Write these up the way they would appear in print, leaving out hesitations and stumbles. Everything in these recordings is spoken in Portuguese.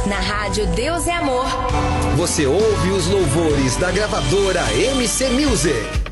Na rádio Deus é Amor. Você ouve os louvores da gravadora MC Music.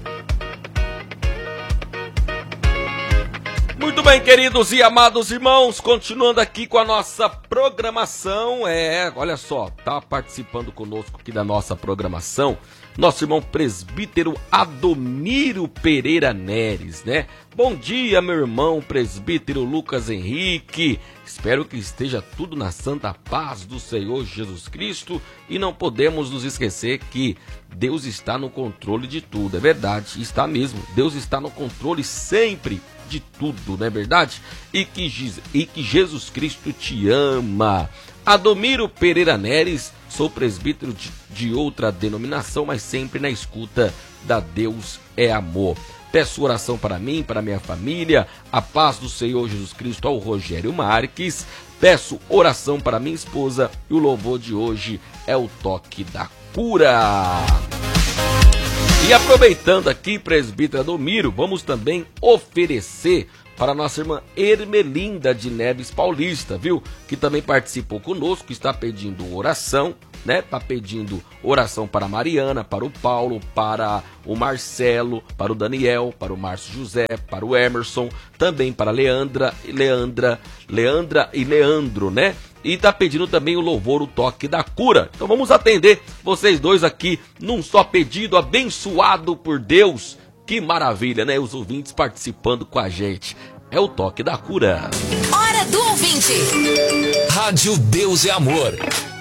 Muito bem, queridos e amados irmãos, continuando aqui com a nossa programação. Olha só, tá participando conosco aqui da nossa programação nosso irmão presbítero Adomiro Pereira Neres, né? Bom dia, meu irmão presbítero Lucas Henrique. Espero que esteja tudo na santa paz do Senhor Jesus Cristo. E não podemos nos esquecer que Deus está no controle de tudo. É verdade, está mesmo. Deus está no controle sempre de tudo, não é verdade? E que Jesus Cristo te ama. Adomiro Pereira Neres, sou presbítero de outra denominação, mas sempre na escuta da Deus é Amor. Peço oração para mim, para minha família, a paz do Senhor Jesus Cristo ao Rogério Marques. Peço oração para minha esposa e o louvor de hoje é o toque da cura. E aproveitando aqui, presbítero Adomiro, vamos também oferecer para nossa irmã Ermelinda de Neves Paulista, viu? Que também participou conosco, está pedindo oração, né? Está pedindo oração para a Mariana, para o Paulo, para o Marcelo, para o Daniel, para o Márcio José, para o Emerson, também para Leandra e Leandro, né? E está pedindo também o louvor, o toque da cura. Então vamos atender vocês dois aqui num só pedido, abençoado por Deus. Que maravilha, né? Os ouvintes participando com a gente. É o toque da cura. Hora do ouvinte. Rádio Deus é Amor.